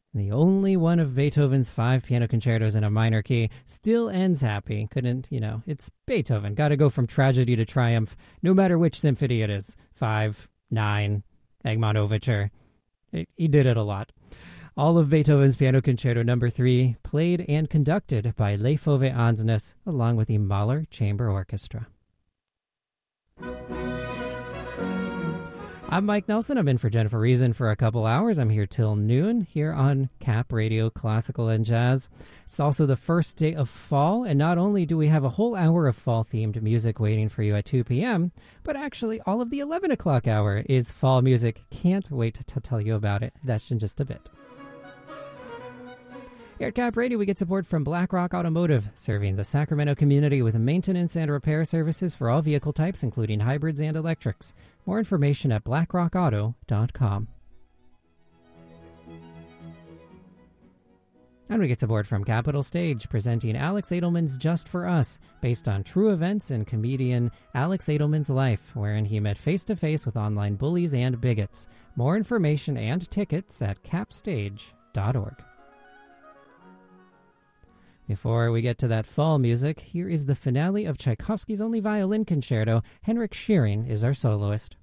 The only one of Beethoven's 5 piano concertos in a minor key still ends happy. Couldn't, it's Beethoven. Got to go from tragedy to triumph, no matter which symphony it is. 5, 9, Egmont Overture. He did it a lot. All of Beethoven's Piano Concerto No. 3, played and conducted by Leif Ove Andsnes, along with the Mahler Chamber Orchestra. I'm Mike Nelson. I'm in for Jennifer Reason for a couple hours. I'm here till noon here on Cap Radio Classical and Jazz. It's also the first day of fall, and not only do we have a whole hour of fall-themed music waiting for you at 2 p.m., but actually all of the 11 o'clock hour is fall music. Can't wait to tell you about it. That's in just a bit. Here at Cap Radio, we get support from BlackRock Automotive, serving the Sacramento community with maintenance and repair services for all vehicle types, including hybrids and electrics. More information at blackrockauto.com. And we get support from Capitol Stage, presenting Alex Edelman's Just for Us, based on true events in comedian Alex Edelman's life, wherein he met face-to-face with online bullies and bigots. More information and tickets at capstage.org. Before we get to that fall music, here is the finale of Tchaikovsky's only violin concerto. Henrik Shearing is our soloist.